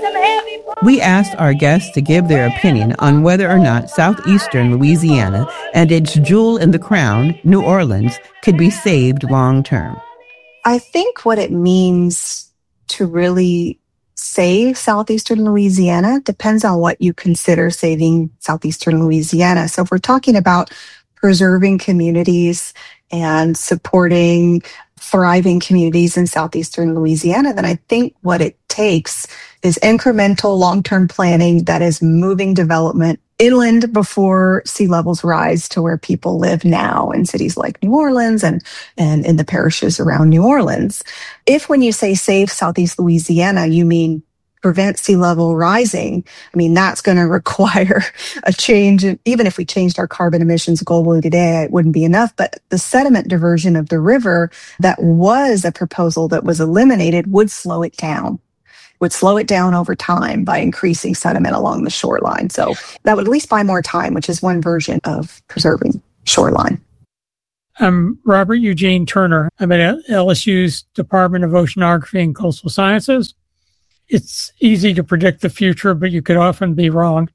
We asked our guests to give their opinion on whether or not southeastern Louisiana and its jewel in the crown, New Orleans, could be saved long term. I think what it means to really save southeastern Louisiana depends on what you consider saving southeastern Louisiana. So if we're talking about preserving communities and supporting thriving communities in southeastern Louisiana, then I think what it takes is incremental long-term planning that is moving development inland before sea levels rise to where people live now in cities like New Orleans and in the parishes around New Orleans. If when you say save Southeast Louisiana, you mean prevent sea level rising, I mean, that's going to require a change. Even if we changed our carbon emissions globally today, it wouldn't be enough. But the sediment diversion of the river that was a proposal that was eliminated would slow it down. Would slow it down over time by increasing sediment along the shoreline. So that would at least buy more time, which is one version of preserving shoreline. I'm Robert Eugene Turner. I'm at LSU's Department of Oceanography and Coastal Sciences. It's easy to predict the future, but you could often be wrong.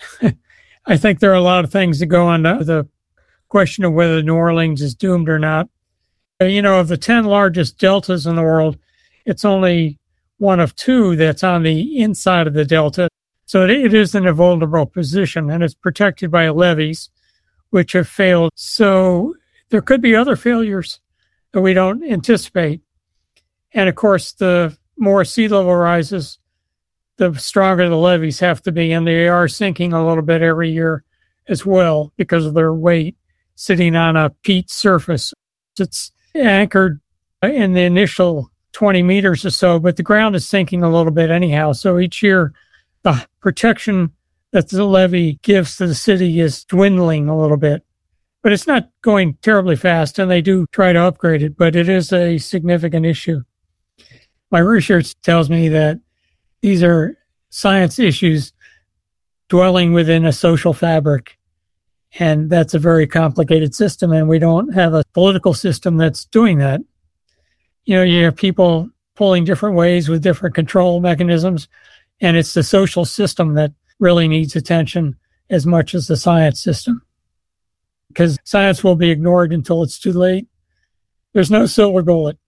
I think there are a lot of things that go into the question of whether New Orleans is doomed or not. You know, of the 10 largest deltas in the world, it's only one of 2 that's on the inside of the delta. So it is in a vulnerable position, and it's protected by levees, which have failed. So there could be other failures that we don't anticipate. And of course, the more sea level rises, the stronger the levees have to be, and they are sinking a little bit every year as well because of their weight sitting on a peat surface. It's anchored in the initial 20 meters or so, but the ground is sinking a little bit anyhow. So each year, the protection that the levee gives to the city is dwindling a little bit. But it's not going terribly fast, and they do try to upgrade it, but it is a significant issue. My research tells me that these are science issues dwelling within a social fabric, and that's a very complicated system, and we don't have a political system that's doing that. You know, you have people pulling different ways with different control mechanisms, and it's the social system that really needs attention as much as the science system, because science will be ignored until it's too late. There's no silver bullet.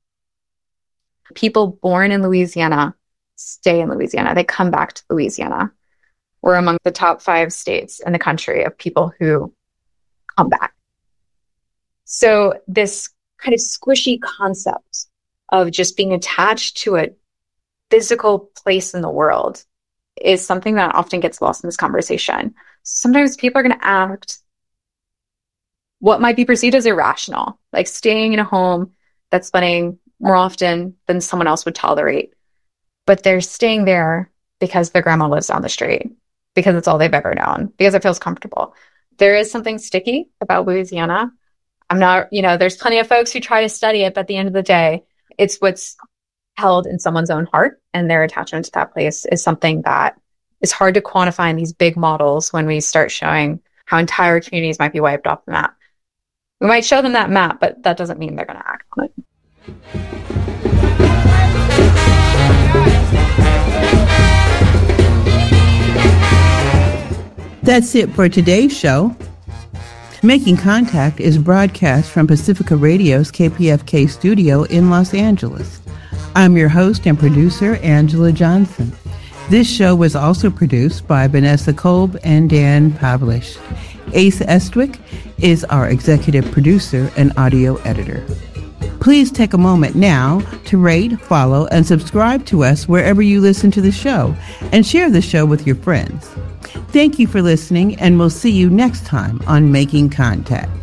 People born in Louisiana stay in Louisiana. They come back to Louisiana. We're among the top 5 states in the country of people who come back. So this kind of squishy concept of just being attached to a physical place in the world is something that often gets lost in this conversation. Sometimes people are going to act what might be perceived as irrational, like staying in a home that's spending more often than someone else would tolerate. But they're staying there because their grandma lives down the street, because it's all they've ever known, because it feels comfortable. There is something sticky about Louisiana. I'm not, there's plenty of folks who try to study it, but at the end of the day, it's what's held in someone's own heart, and their attachment to that place is something that is hard to quantify in these big models when we start showing how entire communities might be wiped off the map. We might show them that map, but that doesn't mean they're going to act on it. That's it for today's show. Making Contact is broadcast from Pacifica Radio's KPFK studio in Los Angeles. I'm your host and producer, Angela Johnson. This show was also produced by Vanessa Kolb and Dan Pavlish. Ace Estwick is our executive producer and audio editor. Please take a moment now to rate, follow, and subscribe to us wherever you listen to the show, and share the show with your friends. Thank you for listening, and we'll see you next time on Making Contact.